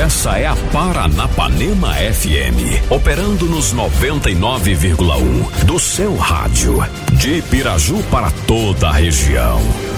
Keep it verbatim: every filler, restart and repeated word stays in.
Essa é a Paranapanema F M, operando nos noventa e nove vírgula um do seu rádio, de Piraju para toda a região.